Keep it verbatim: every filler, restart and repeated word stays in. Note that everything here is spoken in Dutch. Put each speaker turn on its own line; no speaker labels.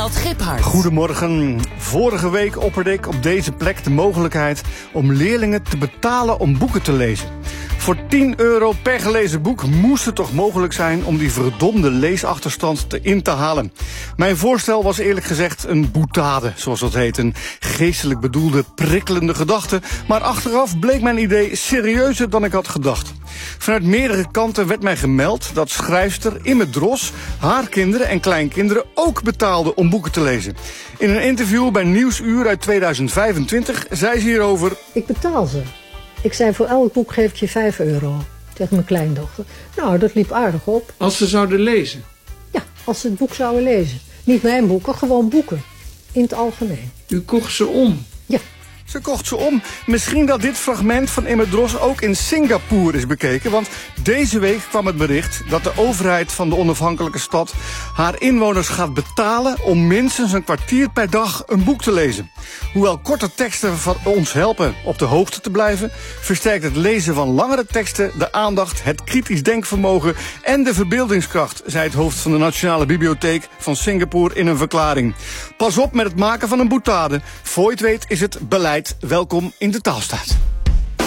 Ronald Giphart.
Goedemorgen. Vorige week opperde ik op deze plek de mogelijkheid om leerlingen te betalen om boeken te lezen. Voor tien euro per gelezen boek moest het toch mogelijk zijn om die verdomde leesachterstand te in te halen. Mijn voorstel was eerlijk gezegd een boutade, zoals dat heet. Een geestelijk bedoelde, prikkelende gedachte. Maar achteraf bleek mijn idee serieuzer dan ik had gedacht. Vanuit meerdere kanten werd mij gemeld dat schrijfster Imme Dros haar kinderen en kleinkinderen ook betaalde om boeken te lezen. In een interview bij Nieuwsuur uit tweeduizend vijfentwintig zei ze hierover:
Ik betaal ze. Ik zei, voor elk boek geef ik je vijf euro. Tegen mijn kleindochter. Nou, dat liep aardig op.
Als ze zouden lezen?
Ja, als ze het boek zouden lezen. Niet mijn boeken, gewoon boeken. In het algemeen.
U kocht ze om?
Ja.
Ze kocht ze om. Misschien dat dit fragment van Imme Dros ook in Singapore is bekeken. Want deze week kwam het bericht dat de overheid van de onafhankelijke stad haar inwoners gaat betalen om minstens een kwartier per dag een boek te lezen. Hoewel korte teksten van ons helpen op de hoogte te blijven, versterkt het lezen van langere teksten de aandacht, het kritisch denkvermogen en de verbeeldingskracht, zei het hoofd van de Nationale Bibliotheek van Singapore in een verklaring. Pas op met het maken van een boutade. Voor je het weet is het beleid welkom in de Taalstaat.